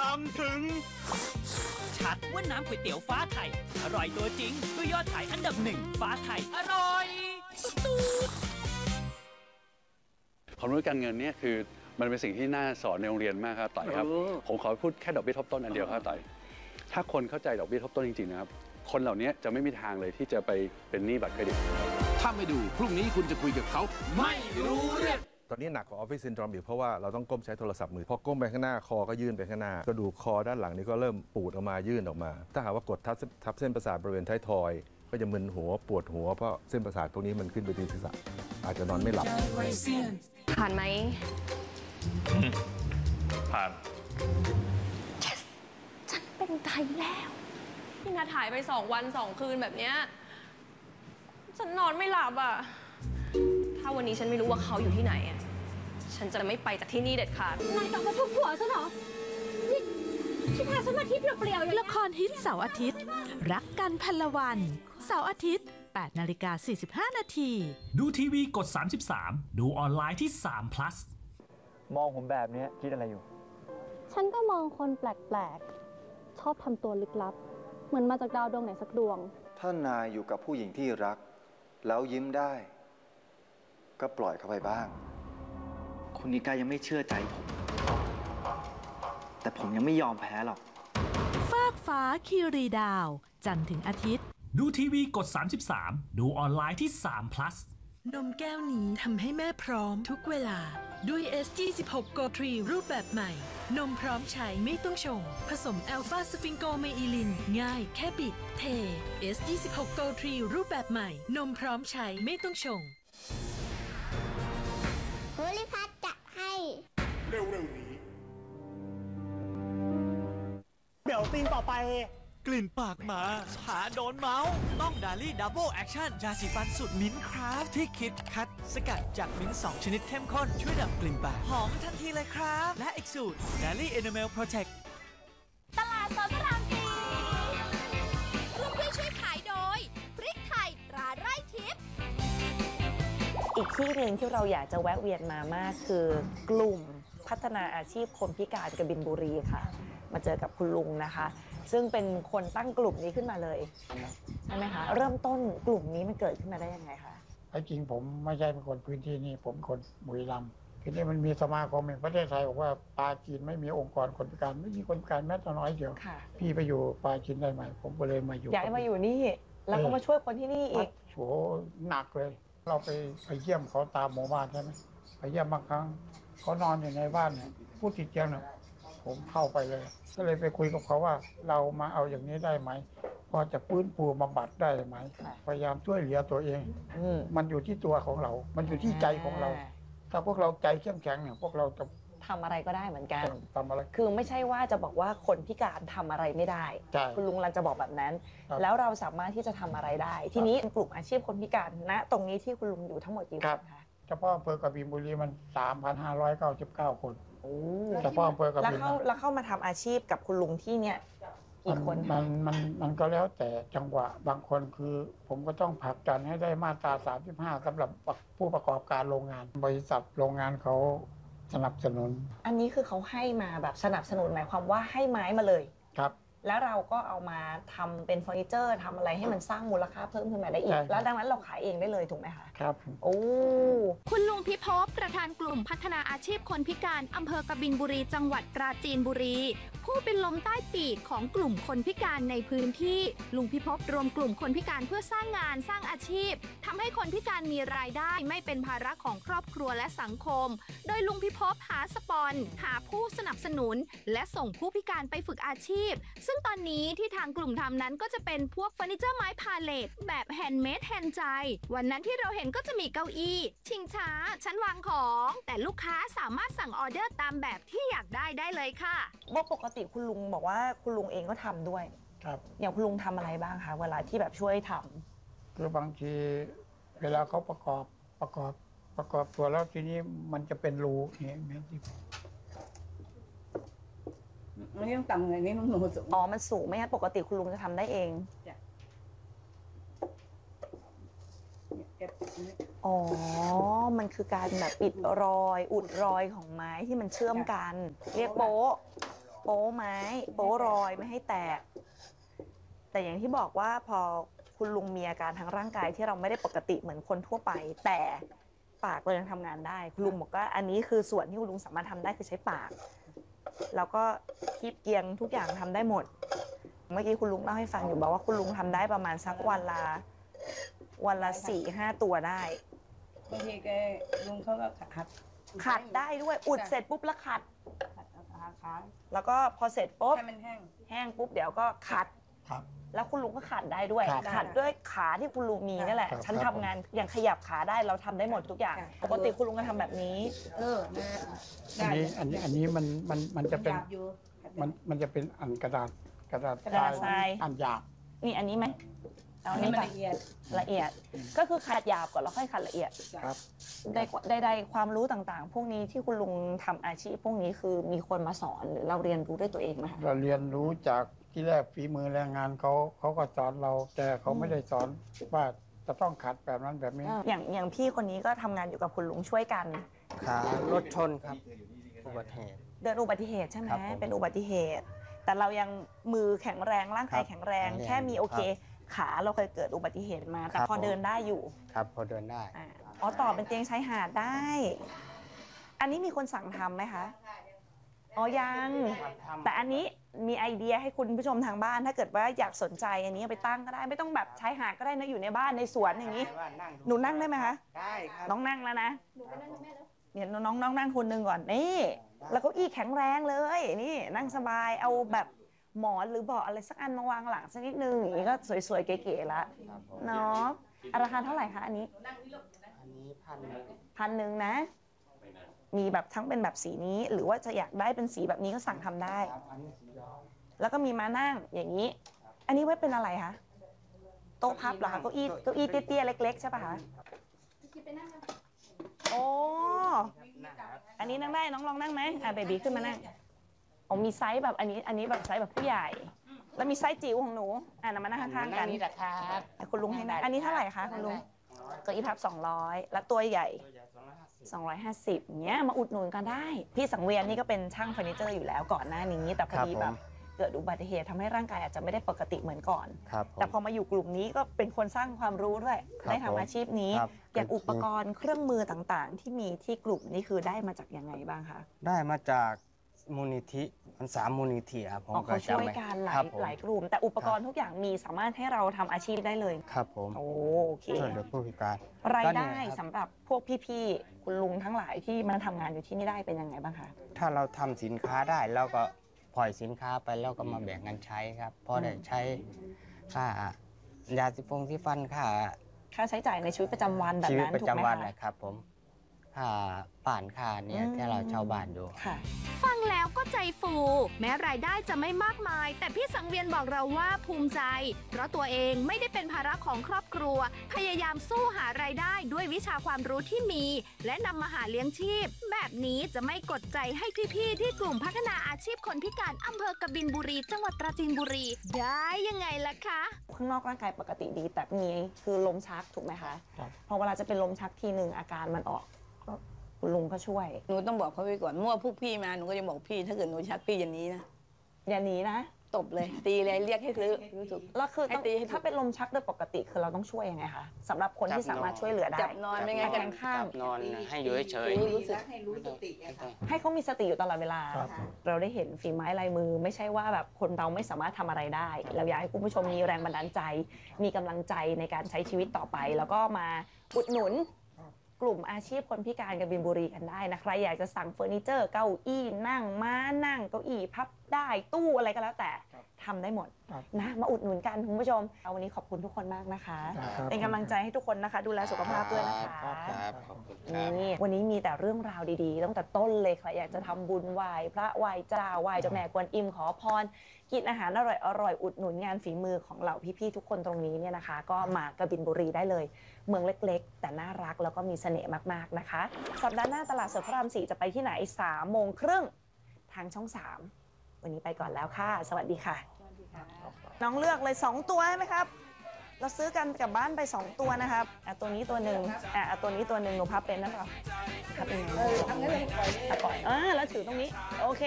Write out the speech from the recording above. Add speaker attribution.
Speaker 1: ำถึงชัดว่าน้ำก๋วยเตี๋ยวฟ้าไทยอร่อยตัวจริงด้วยยอดขายอันดับ1ฟ้าไทยอร่อย
Speaker 2: ความรู้การเงินเนี่ยคือมันเป็นสิ่งที่น่าสอนในโรงเรียนมากครับต่อยครับผมขอพูดแค่ดอกเบี้ยทบต้นอันเดียวครับต่อยถ้าคนเข้าใจดอกเบี้ยทบต้นจริงๆนะครับคนเหล่านี้จะไม่มีทางเลยที่จะไปเป็นหนี้บัตรเครดิต
Speaker 3: ถ้าไม่ดูพรุ่งนี้คุณจะคุยกับเขา
Speaker 1: ไม่รู้เรื่อง
Speaker 4: ตอนนี้หนักกว่าออฟฟิศซินโดรมอีกเพราะว่าเราต้องก้มใช้โทรศัพท์มือพอก้มไปข้างหน้าคอก็ยื่นไปข้างหน้ากระดูกคอด้านหลังนี้ก็เริ่มปูดออกมายื่นออกมาถ้าหากว่ากดทับเส้นประสาทบริเวณท้ายทอยก็จะมึนหัวปวดหัวเพราะเส้นประสาทพวกนี้มันขึ้นไปที่ศีรษะอาจจะนอนไม่หลับ
Speaker 5: ผ่านไหม
Speaker 6: ผ่าน
Speaker 5: yes ฉันเป็นไทยแล้วพี่นาถ่ายไป2 วัน2 คืนแบบเนี้ยฉันนอนไม่หลับอ่ะถ้าวันนี้ฉันไม่รู้ว่าเขาอยู่ที่ไหนอ่ะฉันจะไม่ไปจากที่นี่เด็ดขาด
Speaker 7: นายต้องมาทุบหัวฉันเหรอที่พาฉันมาที่เปลี่ยวๆ
Speaker 8: ละครฮิตเสาร์อาทิตย์รักกันพันละวันเสาร์อาทิตย์ 8:45 นาที
Speaker 1: ดูทีวีกด33ดูออนไลน์ที่3 plus
Speaker 9: มองผมแบบนี้คิดอะไรอยู่
Speaker 7: ฉันก็มองคนแปลกๆชอบทำตัวลึกลับเหมือนมาจากดาวดวงไหนสักดวง
Speaker 10: ถ้านายอยู่กับผู้หญิงที่รักแล้วยิ้มได้ก็ปล่อยเขาไปบ้าง
Speaker 9: คุณนิกายังไม่เชื่อใจผมแต่ผมยังไม่ยอมแพ้หรอก
Speaker 8: ฟากฟ้าคีรีดาวจันทร์ถึงอาทิตย์
Speaker 1: ดูทีวีกด33ดูออนไลน์ที่3 plus
Speaker 11: นมแก้วนี้ทำให้แม่พร้อมทุกเวลาด้วย S26 Go 3 รูปแบบใหม่นมพร้อมใช้ไม่ต้องชงผสมอัลฟาสฟิงโกเมอิลินง่ายแค่บิดเท S26 Go 3 รูปแบบใหม่นมพร้อมใช้ไม่ต้องชง
Speaker 7: โพลิพัทจะให้
Speaker 6: เร็วๆนี้
Speaker 9: เดี๋ยวซีนต่อไป
Speaker 1: กลิ่นปากหมาผาโดนเมาส์ต้องดาลี่ดับเบิลแอคชั่นยาสีฟันสูตรมิ้นท์คราฟที่คิดคัดสกัดจากมิ้นท์2 ชนิดเข้มข้นช่วยดับกลิ่นปากหอมทันทีเลยครับและอีกสูตรดาลี่เอเนเมลโปรเทค
Speaker 7: ตลาดสดพระราม 4ร่วมด้วยช่วยขายโดยพริกไทยตราไร่ทิพย์
Speaker 5: อีกที่หนึ่งที่เราอยากจะแวะเวียนมามากคือกลุ่มพัฒนาอาชีพคนพิการกบินบุรีค่ะมาเจอกับคุณลุงนะคะซึ่งเป็นคนตั้งกลุ่มนี้ขึ้นมาเลยใช่ไหมคะเริ่มต้นกลุ่มนี้มันเกิดขึ้นมาได้ยังไงคะ
Speaker 12: ไอ้จริงผมไม่ใช่เป็นคนพื้นที่นี่ผมคนบุรีรัมย์ทีนี้มันมีสมาคมแห่งประเทศไทยบอกว่าปาจีนไม่มีองค์กรคนพิการไม่มีคนพิการแม้แต่น้อยเดียวพี่ไปอยู่ปาจีนได้ไหมผมก็เลยมาอยู่
Speaker 5: อยากให้มาอยู่นี่แล้วก็มาช่วยคนที่นี่อีก
Speaker 12: โหหนักเลยเราไปเยี่ยมเขาตามหมู่บ้านใช่ไหมไปเยี่ยมบางครั้งเขานอนอยู่ในบ้านเนี่ยผู้ติดเตียงเนี่ยผมเข้าไปเลยก็เลยไปคุยกับเขาว่าเรามาเอาอย่างนี้ได้ไหมพอจะฟื้นฟูบำบัดได้ไหมพยายามช่วยเหลือตัวเองมันอยู่ที่ตัวของเรา มันอยู่ที่ใจของเราถ้าพวกเราใจเข้มแข็งเนี่ยพวกเราจะ
Speaker 5: ทำอะไรก็ได้เหมือนกัน
Speaker 12: ทำอะไร
Speaker 5: คือไม่ใช่ว่าจะบอกว่าคนพิการทำอะไรไม่ได้คุณลุงรันจะบอกแบบนั้นแล้วเราสามารถที่จะทำอะไรได้ทีนี้กลุ่มอาชีพคนพิการณตรงนี้ที่คุณลุงอยู่ทั้งหมดกี่คนคะ
Speaker 12: เฉพาะอำเภอกบินบุรีมัน 3,599 คนเฉพาะอำเภอกบิน
Speaker 5: แล้วเข้ามาทำอาชีพกับคุณลุงที่เนี่ยกี่คน
Speaker 12: มันก็แล้วแต่จังหวะบางคนคือผมก็ต้องผลักดันให้ได้มาตรา 35สำหรับผู้ประกอบการโรงงานบริษัทโรงงานเขาสนับสนุน
Speaker 5: อันนี้คือเขาให้มาแบบสนับสนุนหมายความว่าให้ไม้มาเลย
Speaker 12: ครับ
Speaker 5: แล้วเราก็เอามาทำเป็นเฟอร์นิเจอร์ทำอะไรให้มันสร้างมูลค่าเพิ่มขึ้นมาได้อีกแล้วดังนั้นเราขายเองได้เลยถูกไหมคะ
Speaker 12: ครับ
Speaker 5: โอ้
Speaker 7: คุณลุงพิภพประธานกลุ่มพัฒนาอาชีพคนพิการอำเภอกบินบุรีจังหวัดปราจีนบุรีผู้เป็นลมใต้ปีกของกลุ่มคนพิการในพื้นที่ลุงพิภพรวมกลุ่มคนพิการเพื่อสร้างงานสร้างอาชีพทำให้คนพิการมีรายได้ไม่เป็นภาระของครอบครัวและสังคมโดยลุงพิภพหาสปอนหาผู้สนับสนุนและส่งผู้พิการไปฝึกอาชีพซึ่งตอนนี้ที่ทางกลุ่มทำนั้นก็จะเป็นพวกเฟอร์นิเจอร์ไม้พาเลทแบบแฮนด์เมดแฮนด์ใจวันนั้นที่เราเห็นก็จะมีเก้าอี้ชิงช้าชั้นวางของแต่ลูกค้าสามารถสั่งออเดอร์ตามแบบที่อยากได้เลยค่ะ
Speaker 5: ว่าปกติคุณลุงบอกว่าคุณลุงเองก็ทำด้วย
Speaker 12: ครับ
Speaker 5: อย่างคุณลุงทำอะไรบ้างคะเวลาที่แบบช่วยทำ
Speaker 12: คือบางทีเวลาเขาประกอบตัวแล้วทีนี้มันจะเป็นรูเนี่ยที่
Speaker 13: มันต้องต่ำไงนี่มันหนูสูง
Speaker 5: อ๋อมันสูงไหมคะปกติคุณลุงจะทำได้เองอ๋อมันคือการแบบปิดรอยอุดรอยของไม้ที่มันเชื่อมกันเรียกโป๊ะโป๊ไม้โป๊รอยไม่ให้แตก แต่อย่างที่บอกว่าพอคุณลุงมีอาการทางร่างกายที่เราไม่ได้ปกติเหมือนคนทั่วไป แต่ปากเรายังทำงานได้คุณลุงบอกว่าอันนี้คือส่วนที่คุณลุงสามารถทำได้คือใช้ปาก แล้วก็คีบเกียงทุกอย่างทำได้หมด เมื่อกี้คุณลุงเล่าให้ฟังอยู่บอกว่าคุณลุงทำได้ประมาณสักวันละ 4-5 ตัวได้
Speaker 13: บางทีแกลุงเขาก็
Speaker 5: ขัดได้ด้วยอุดเสร็จปุ๊บแล้วขัด แล้วก็พอเสร็จปุ๊บ
Speaker 13: ให้มันแห้ง
Speaker 5: แห้งปุ๊บเดี๋ยวก็ขัด
Speaker 12: ครับ
Speaker 5: แล้วคุณลุงก็ขัดได้ด้วย
Speaker 12: ครับ
Speaker 5: ขัดด้วยขาที่คุณลุงมีนี่แหละ
Speaker 12: ครับ
Speaker 5: ฉันทำงานอย่างขยับขาได้เราทำได้หมดทุกอย่าง ปกติคุณลุงก็ทำแบบนี้
Speaker 12: อันนี้มันจะเป็นมันจะเป็นอันกระดาษทรายอันหยาบ
Speaker 5: นี่อันนี้ไหมเอาอันนี้
Speaker 13: ให้มัน
Speaker 5: ก่อน
Speaker 13: ละเอียด
Speaker 5: ละเอียด ก็คือขัดหยาบก่อนแล้วค่อยขัดละเอียด
Speaker 12: ครับ
Speaker 5: ได้ความรู้ต่างๆ พวกนี้ที่คุณลุงทำอาชีพพวกนี้คือมีคนมาสอนหรือเราเรียนรู้ด้วยตัวเองไหมคะ
Speaker 12: เราเรียนรู้จากที่แรกฝีมือแรงงานเขาก็สอนเราแต่เขาไม่ได้สอนว่าจะต้องขัดแบบนั้นแบบนี้
Speaker 5: อย่างพี่คนนี้ก็ทำงานอยู่กับคุณลุงช่วยกัน
Speaker 14: ขารถชนครับอุบัติเหตุ
Speaker 5: เดินอุบัติเหตุใช่ไหม
Speaker 14: ครับผม
Speaker 5: เป็นอุบัติเหตุ แต่เรายังมือแข็งแรงร่างกาย
Speaker 14: ครับ
Speaker 5: แข็งแรง
Speaker 14: แข็งแรง
Speaker 5: แค่มีโอเค
Speaker 14: ครับ
Speaker 5: ขาเราเคยเกิดอุบัติเหตุมา แต่
Speaker 14: ครับ
Speaker 5: พอเดินได้อยู่
Speaker 14: ครับพอเดินได้
Speaker 5: อ๋อต่อเป็นเตียงชายหาดได้ อันนี้มีคนสั่งทำไหมคะอ๋อยัง แต่อันนี้มีไอเดียให้คุณผู้ชมทางบ้าน ถ้าเกิดว่าอยากสนใจอันนี้เอาไปตั้งก็ได้ไม่ต้องแบบชายหาดก็ได้นะอยู่ในบ้านในสวนอย่างนี้ หนูนั่งได้ไหมคะ
Speaker 14: ได้ครับ
Speaker 5: น้องนั่งแล้วนะเนี่ยน้องนั่งคนหนึ่งก่อนนี่แล้วเก็อี้แข็งแรงเลยนี่นั่งสบายเอาแบบหมอนหรือเบาะอะไรสักอันมาวางหลังสักนิดนึงอย่างนี้ก็สวยๆเก๋ๆละเนาะราคาเท่าไหร่คะอันนี้
Speaker 14: อันนี้
Speaker 5: 1,000นะมีแบบทั้งเป็นแบบสีนี้หรือว่าจะอยากได้เป็นสีแบบนี้ก็สั่งทำได้ แล้วก็มีมานั่งอย่างนี้ อันนี้ไว้เป็นอะไรคะโต๊ะพับเหรอคะเก้าอี้เตี้ยๆเล็กๆใช่ปะคะโอ้อันนี้นั่งได้น้องลองนั่งไหมเบบีขึ้นมานั่งอ๋อมีไซส์แบบอันนี้แบบไซส์แบบผู้ใหญ่ แล้วมีไซส์จิ๋วของหนูนำมานั่งข้างๆกัน
Speaker 14: นี่แหละครับ
Speaker 5: คุณลุงให้นั่งอันนี้เท่าไหร่คะคุณลุงเก้าอี้พับ200แล้วตัวใหญ่250อย่างเงี้ยมาอุดหนุนกันได้พี่สังเวียนนี่ก็เป็นช่างเฟอร์นิเจอร์อยู่แล้วก่อนหน้านี้แต่พอดีแบบเกิดอุบัติเหตุทำให้ร่างกายอาจจะไม่ได้ปกติเหมือนก่อน
Speaker 14: ครับ
Speaker 5: แต่พอมาอยู่กลุ่มนี้ก็เป็นคนสร้างความรู้ด้วย
Speaker 14: ครับ
Speaker 5: ได้ทำอาชีพนี้
Speaker 14: ครับ
Speaker 5: อย่างอุปกรณ์เครื่องมือต่างๆ ที่มีที่กลุ่มนี่คือได้มาจากยังไงบ้างคะ
Speaker 14: ได้มาจากมูลนิธิมัน3มูลนิธิครับผม
Speaker 5: อ๋อเขาช่วยกันหลา
Speaker 14: ครั
Speaker 5: ย
Speaker 14: บผม
Speaker 5: หลายกลุ่ม แต่อุปกรณ์ทุกอย่างมีสามารถให้เราทำอาชีพได้เลย
Speaker 14: ครับผม
Speaker 5: โอเค
Speaker 14: ช่วยเหลือผู้พิการ
Speaker 5: ราย
Speaker 14: ก็
Speaker 5: ได้
Speaker 14: เนี่ยครับ
Speaker 5: สำหรับพวกพี่ๆคุณลุงทั้งหลายที่มาทำงานอยู่ที่นี่ได้เป็นยังไงบ้างคะ
Speaker 14: ถ้าเราทำสินค้าได้เราก็ปล่อยสินค้าไปแล้วก็มาแบ่งกันใช้ครับเพราะได้ใช้ค่ายาสีฟันค่า
Speaker 5: ค่าใช้จ่ายในชีวิตประจำวันแบบ
Speaker 14: ชีวิต
Speaker 5: นั้น
Speaker 14: ประ
Speaker 5: ถูกไหม
Speaker 14: จำวัน
Speaker 5: คะ
Speaker 14: นะครับผมค่าป่านค่าเนี่ยที่เราเช่าบ้านอยู่
Speaker 5: ค่ะ
Speaker 7: ฟังแล้วก็ใจฟู แม้รายได้จะไม่มากมาย แต่พี่สังเวียนบอกเราว่าภูมิใจ เพราะตัวเองไม่ได้เป็นภาระของครอบครัว พยายามสู้หารายได้ด้วยวิชาความรู้ที่มี และนำมาหาเลี้ยงชีพ แบบนี้จะไม่กดใจให้พี่ๆที่กลุ่มพัฒนาอาชีพคนพิการอำเภอกบินบุรี จังหวัดปราจีนบุรี ได้ยังไงล่ะคะ
Speaker 5: ข้างนอกร่างกายปกติดีแต่มีคือลมชักถูกไหมคะ
Speaker 12: ครับ
Speaker 5: พอเวลาจะเป็นลมชักทีหนึ่งอาการมันออกก็คุณลุงก็ช่วย
Speaker 13: หนูต้องบอกเขาไว้ก่อนเมื่อพวกพี่มาหนูก็จะบอกพี่ถ้าเกิดหนูชักพี่อย่างนี้นะ
Speaker 5: อย่าหนีนะ
Speaker 13: ตบเลยตีเลยเรียกให้ซื้อรู้สึก
Speaker 5: แล้วคือ
Speaker 13: ให้ตีให้ถูก
Speaker 5: ถ้าเป็นลมชักโดยปกติคือเราต้องช่วยยังไงคะสำหรับคนที่สามารถช่วยเหลือได้
Speaker 13: จับนอนไม่งั้น
Speaker 5: แขนข้าง
Speaker 14: นอนให้อยู่เฉย
Speaker 13: รู้สึก
Speaker 5: ให้เขามีสติอยู่ตลอดเวลา
Speaker 12: ครับ
Speaker 5: เราได้เห็นฝีไม้ลายมือ ไม่ใช่ว่าแบบคนเราไม่สามารถทำอะไรได้ เราอยากให้คุณผู้ชมมีแรงบันดาลใจ มีกำลังใจในการใช้ชีวิตต่อไป แล้วก็มาอุดหนุนกลุ่มอาชีพคนพิการกบินบุรีกันได้นะใครอยากจะสั่งเฟอร์นิเจอร์เก้าอี้นั่งม้านั่งเก้าอี้พับได้ตู้อะไรก็แล้วแต่ทำได้หมด
Speaker 12: ครับ
Speaker 5: นะมาอุดหนุนกันคุณผู้ชมเอาวันนี้ขอบคุณทุกคนมากนะคะ
Speaker 12: ครับ
Speaker 5: เป็นกำลังใจให้ทุกคนนะคะ ดูแลสุขภาพด้วยนะคะ
Speaker 14: ครับขอบคุณครับ
Speaker 5: นี่วันนี้มีแต่เรื่องราวดีๆตั้งแต่ต้นเลยค่ะอยากจะทำบุญไหว้พระไหว้เจ้าไหว้เจ้าแม่กวนอิมขอพรกินอาหารอร่อยๆอุดหนุนงานฝีมือของเหล่าพี่ๆทุกคนตรงนี้เนี่ยนะคะ ก็มากบินบุรีได้เลย เมืองเล็กๆ แต่น่ารักแล้วก็มีเสน่ห์มากๆนะคะ สัปดาห์หน้าตลาดสดพระราม 4จะไปที่ไหน 3:30 นทางช่อง 3 วันนี้ไปก่อนแล้วค่ะ สวัสดีค่ะ น้องเลือกเลย 2 ตัวใช่ไหมครับ เราซื้อกันกลับบ้านไป 2 ตัวนะครับตัวนี้ตัวหนึ่งตัวนี้ตัวหนึ่งหนูพับเป็นนะเปล่าพับเป็นไง
Speaker 13: ทำงั้นเลยปล่อยเลย
Speaker 5: ปล่อยแล้วถือตรงนี้โอเค